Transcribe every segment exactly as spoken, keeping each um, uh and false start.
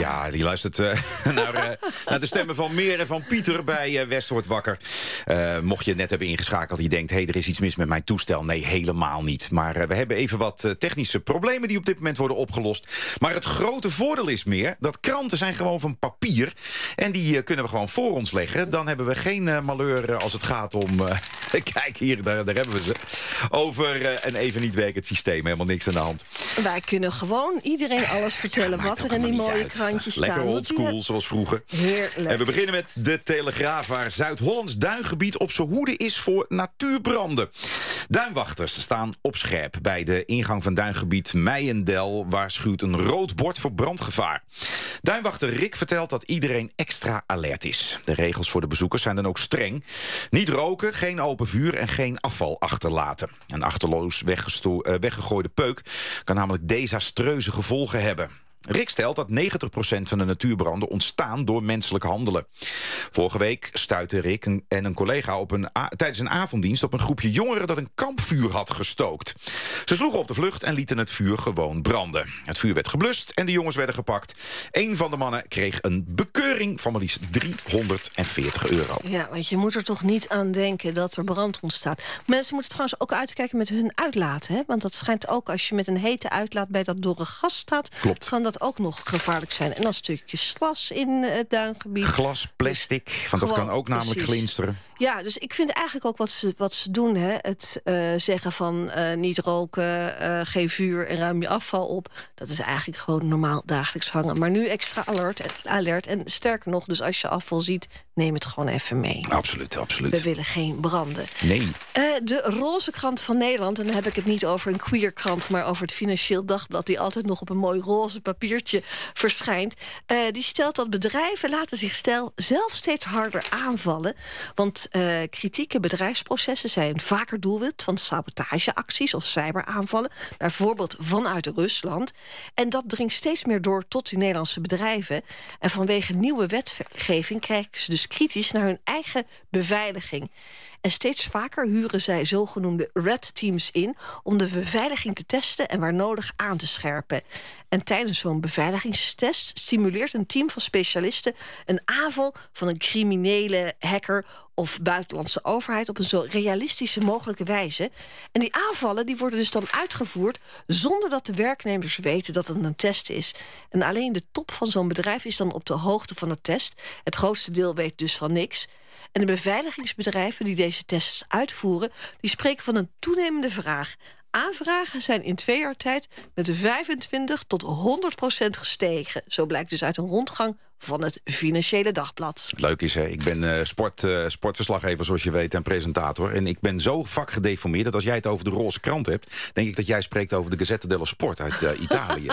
Ja, die luistert uh, naar, uh, naar de stemmen van Meer en van Pieter bij uh, West wordt wakker. Uh, mocht je net hebben ingeschakeld, die denkt, hé, hey, er is iets mis met mijn toestel. Nee, helemaal niet. Maar uh, we hebben even wat uh, technische problemen die op dit moment worden opgelost. Maar het grote voordeel is meer dat kranten zijn gewoon van papier. En die uh, kunnen we gewoon voor ons leggen. Dan hebben we geen uh, malheur uh, als het gaat om... Uh, kijk, hier, daar, daar hebben we ze. Over uh, een even niet werkend systeem. Helemaal niks aan de hand. Wij kunnen gewoon iedereen alles vertellen wat er in die mooie uit. krantjes Lekker staan. oldschool, Lekker zoals vroeger. Heerlijk. En we beginnen met de Telegraaf, waar Zuid-Hollands duingebied op zijn hoede is voor natuurbranden. Duinwachters staan op scherp. Bij de ingang van duingebied Meijendel waarschuwt een rood bord voor brandgevaar. Duinwachter Rick vertelt dat iedereen extra alert is. De regels voor de bezoekers zijn dan ook streng. Niet roken, geen open vuur en geen afval achterlaten. Een achterloos weggesto- uh, weggegooide peuk kan namelijk desastreuze gevolgen hebben. Rick stelt dat negentig procent van de natuurbranden ontstaan door menselijk handelen. Vorige week stuitte Rick en een collega op een a- tijdens een avonddienst op een groepje jongeren dat een kampvuur had gestookt. Ze sloegen op de vlucht en lieten het vuur gewoon branden. Het vuur werd geblust en de jongens werden gepakt. Een van de mannen kreeg een bekeuring van maar liefst driehonderdveertig euro. Ja, want je moet er toch niet aan denken dat er brand ontstaat. Mensen moeten trouwens ook uitkijken met hun uitlaat. Hè? Want dat schijnt ook als je met een hete uitlaat bij dat dorre gas staat... Klopt. Kan dat ook nog gevaarlijk zijn. En dan stukjes glas in het duingebied. Glas, plastic, want dat Gewoon, kan ook namelijk precies. glinsteren. Ja, dus ik vind eigenlijk ook wat ze, wat ze doen. Hè? Het uh, zeggen van uh, niet roken, uh, geen vuur en ruim je afval op. Dat is eigenlijk gewoon normaal dagelijks hangen. Maar nu extra alert, alert. En sterker nog, dus als je afval ziet, neem het gewoon even mee. Absoluut, absoluut. We willen geen branden. Nee. Uh, de roze krant van Nederland, en dan heb ik het niet over een queer krant, maar over het Financieel Dagblad, die altijd nog op een mooi roze papiertje verschijnt. Uh, die stelt dat bedrijven laten zich stel zelf steeds harder aanvallen. Want uh, kritieke bedrijfsprocessen zijn vaker doelwit van sabotageacties of cyberaanvallen, bijvoorbeeld vanuit Rusland. En dat dringt steeds meer door tot die Nederlandse bedrijven. En vanwege nieuwe wetgeving kijken ze dus kritisch naar hun eigen beveiliging. En steeds vaker huren zij zogenoemde red teams in om de beveiliging te testen en waar nodig aan te scherpen. En tijdens zo'n beveiligingstest stimuleert een team van specialisten een aanval van een criminele hacker of buitenlandse overheid op een zo realistische mogelijke wijze. En die aanvallen die worden dus dan uitgevoerd zonder dat de werknemers weten dat het een test is. En alleen de top van zo'n bedrijf is dan op de hoogte van het test. Het grootste deel weet dus van niks. En de beveiligingsbedrijven die deze tests uitvoeren, die spreken van een toenemende vraag. Aanvragen zijn in twee jaar tijd met vijfentwintig tot honderd procent gestegen. Zo blijkt dus uit een rondgang van het Financiële Dagblad. Leuk is, hè? Ik ben uh, sport, uh, sportverslaggever, zoals je weet, en presentator. En ik ben zo vakgedeformeerd dat als jij het over de roze krant hebt, denk ik dat jij spreekt over de Gazzetta dello Sport uit uh, Italië.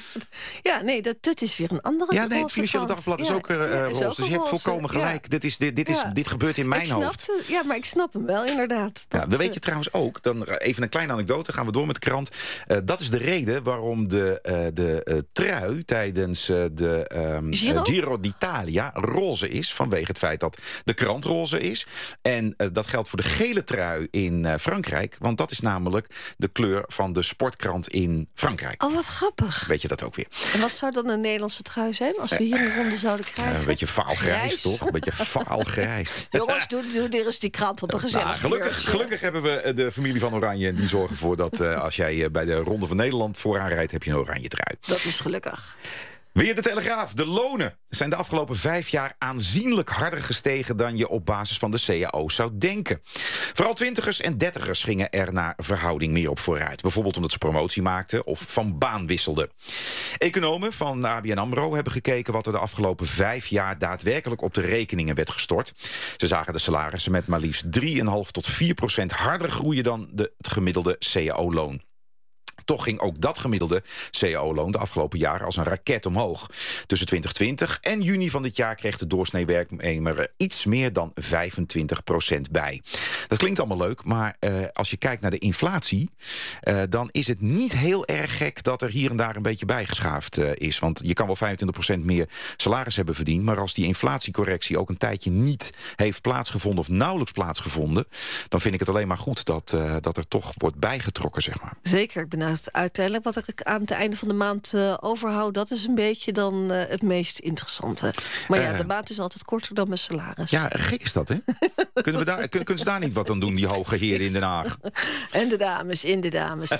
Ja, nee, dat, dat is weer een andere Ja, nee, het roze Financiële krant. Dagblad is Ja, ook uh, ja, is roze. ook Dus je hebt roze. volkomen gelijk. Ja. Dit, is, dit, dit, is, Ja. dit gebeurt in mijn ik snap hoofd. het, ja, maar ik snap hem wel, inderdaad. Ja, Dat, dan weet je uh, trouwens ook, dan even een kleine anekdote, gaan we door met de krant. Uh, dat is de reden waarom de, uh, de uh, trui tijdens uh, de um, Giro? Uh, Giro d'Italia roze is, vanwege het feit dat de krant roze is. En uh, dat geldt voor de gele trui in uh, Frankrijk, want dat is namelijk de kleur van de sportkrant in Frankrijk. Oh, wat grappig. Weet je dat ook weer? En wat zou dan een Nederlandse trui zijn als we hier een ronde zouden krijgen? Uh, een beetje vaalgrijs, Grijs. toch? Een beetje vaalgrijs. Jongens, doe, doe er eens die krant op een gezellig Nou, gelukkig, kleurtje. gelukkig hebben we de familie van Oranje en die zorgen ervoor dat uh, als jij uh, bij de Ronde van Nederland vooraan rijdt, heb je een oranje trui. Dat is gelukkig. Weer de Telegraaf. De lonen zijn de afgelopen vijf jaar aanzienlijk harder gestegen dan je op basis van de C A O zou denken. Vooral twintigers en dertigers gingen er naar verhouding meer op vooruit. Bijvoorbeeld omdat ze promotie maakten of van baan wisselden. Economen van A B N AMRO hebben gekeken wat er de afgelopen vijf jaar daadwerkelijk op de rekeningen werd gestort. Ze zagen de salarissen met maar liefst drie komma vijf tot vier procent harder groeien dan de, het gemiddelde C A O-loon. Toch ging ook dat gemiddelde C A O-loon de afgelopen jaren als een raket omhoog. Tussen twintig twintig en juni van dit jaar kreeg de doorsnee werknemer iets meer dan vijfentwintig procent bij. Dat klinkt allemaal leuk, maar uh, als je kijkt naar de inflatie, uh, dan is het niet heel erg gek dat er hier en daar een beetje bijgeschaafd uh, is. Want je kan wel vijfentwintig procent meer salaris hebben verdiend, maar als die inflatiecorrectie ook een tijdje niet heeft plaatsgevonden of nauwelijks plaatsgevonden, dan vind ik het alleen maar goed dat, uh, dat er toch wordt bijgetrokken, zeg maar. Zeker, ik ben uit het uiteindelijk wat ik aan het einde van de maand uh, overhoud, dat is een beetje dan uh, het meest interessante. Maar ja, uh, de maand is altijd korter dan mijn salaris. Ja, gek is dat, hè? kunnen, we daar, kun, kunnen ze daar niet wat aan doen, die hoge heren in Den Haag? En de dames, in de dames.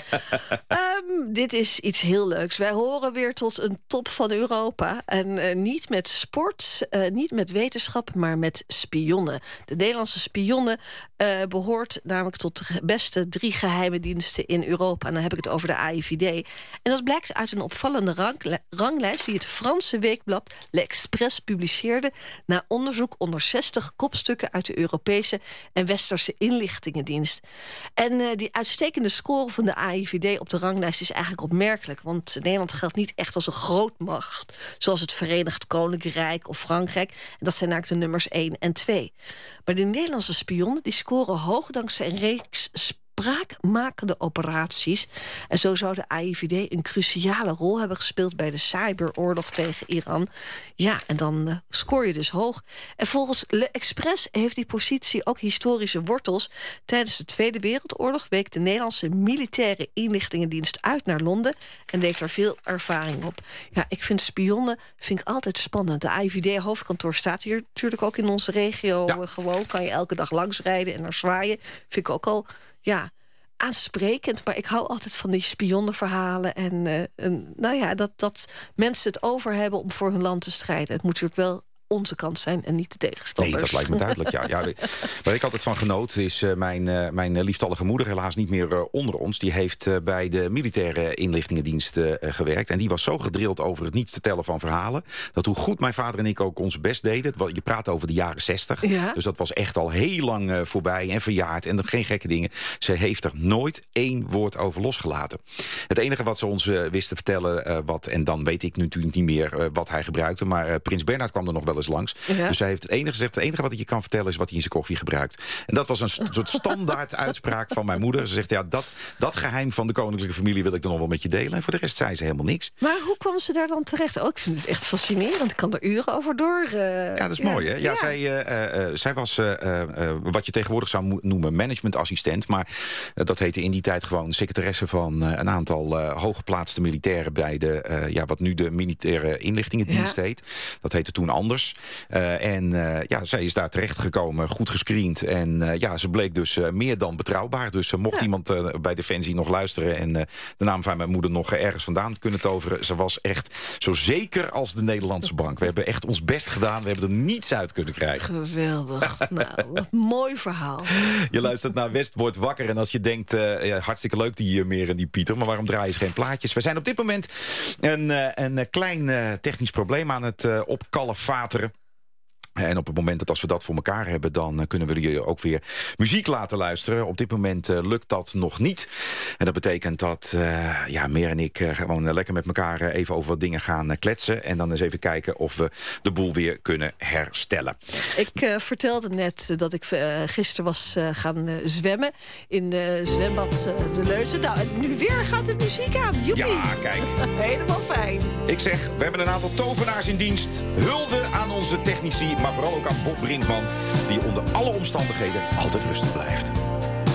um, dit is iets heel leuks. Wij horen weer tot een top van Europa. En uh, niet met sport, uh, niet met wetenschap, maar met spionnen. De Nederlandse spionnen uh, behoort namelijk tot de beste drie geheime diensten in Europa. En dan heb ik het over de A I V D. En dat blijkt uit een opvallende rang, ranglijst die het Franse weekblad L'Express publiceerde na onderzoek onder zestig kopstukken uit de Europese en Westerse inlichtingendienst. En uh, die uitstekende score van de A I V D op de ranglijst is eigenlijk opmerkelijk. Want Nederland geldt niet echt als een grootmacht, zoals het Verenigd Koninkrijk of Frankrijk. En dat zijn eigenlijk de nummers één en twee. Maar de Nederlandse spionnen die scoren hoog dankzij een reeks spraakmakende operaties. En zo zou de A I V D een cruciale rol hebben gespeeld bij de cyberoorlog tegen Iran. Ja, en dan uh, scoor je dus hoog. En volgens L'Express heeft die positie ook historische wortels. Tijdens de Tweede Wereldoorlog week de Nederlandse militaire inlichtingendienst uit naar Londen en deed daar veel ervaring op. Ja, ik vind spionnen vind ik altijd spannend. De A I V D-hoofdkantoor staat hier natuurlijk ook in onze regio. Ja. Gewoon kan je elke dag langsrijden en naar zwaaien. Vind ik ook al, ja, aansprekend, maar ik hou altijd van die spionnenverhalen en, uh, en nou ja, dat, dat mensen het over hebben om voor hun land te strijden. Het moet natuurlijk wel onze kant zijn en niet de tegenstanders. Nee, dat lijkt me duidelijk, ja. ja waar ik altijd van genoot is uh, mijn, uh, mijn lieftallige moeder, helaas niet meer uh, onder ons. Die heeft uh, bij de militaire inlichtingendienst uh, gewerkt. En die was zo gedrild over het niets te tellen van verhalen, dat hoe goed mijn vader en ik ook ons best deden. Je praat over de jaren zestig. Ja. Dus dat was echt al heel lang uh, voorbij en verjaard. En geen gekke dingen. Ze heeft er nooit één woord over losgelaten. Het enige wat ze ons uh, wist te vertellen, uh, wat, en dan weet ik natuurlijk niet meer uh, wat hij gebruikte, maar uh, Prins Bernhard kwam er nog wel eens langs. Ja. Dus zij heeft het enige gezegd, het enige wat ik je kan vertellen is wat hij in zijn koffie gebruikt. En dat was een soort standaard uitspraak van mijn moeder. Ze zegt, ja, dat, dat geheim van de koninklijke familie wil ik dan nog wel met je delen. En voor de rest zei ze helemaal niks. Maar hoe kwam ze daar dan terecht? Oh, ik vind het echt fascinerend. Ik kan er uren over door. Uh, ja, dat is ja. mooi, hè? Ja, ja. Zij, uh, uh, zij was uh, uh, wat je tegenwoordig zou noemen managementassistent. Maar uh, dat heette in die tijd gewoon secretaresse van uh, een aantal uh, hooggeplaatste militairen bij de, uh, ja, wat nu de militaire inlichtingendienst ja. heet. Dat heette toen anders. Uh, en uh, ja, zij is daar terechtgekomen, goed gescreend. En uh, ja, ze bleek dus uh, meer dan betrouwbaar. Dus uh, mocht ja. iemand uh, bij Defensie nog luisteren en uh, de naam van mijn moeder nog uh, ergens vandaan kunnen toveren. Ze was echt zo zeker als de Nederlandse bank. We hebben echt ons best gedaan. We hebben er niets uit kunnen krijgen. Geweldig. Nou, wat mooi verhaal. Je luistert naar West wordt wakker. En als je denkt, uh, ja, hartstikke leuk die uh, meer en die Pieter. Maar waarom draaien ze geen plaatjes? We zijn op dit moment een, uh, een klein uh, technisch probleem aan het uh, opkalefateren. En op het moment dat als we dat voor elkaar hebben, dan uh, kunnen we jullie ook weer muziek laten luisteren. Op dit moment uh, lukt dat nog niet. En dat betekent dat uh, ja, Meer en ik uh, gewoon uh, lekker met elkaar uh, even over wat dingen gaan uh, kletsen. En dan eens even kijken of we de boel weer kunnen herstellen. Ik uh, vertelde net dat ik uh, gisteren was uh, gaan uh, zwemmen in uh, zwembad uh, De Leuze. Nou, en nu weer gaat de muziek aan. Joepie. Ja, kijk. Helemaal fijn. Ik zeg, we hebben een aantal tovenaars in dienst. Hulde aan onze technici, maar vooral ook aan Bob Brinkman, die onder alle omstandigheden altijd rustig blijft.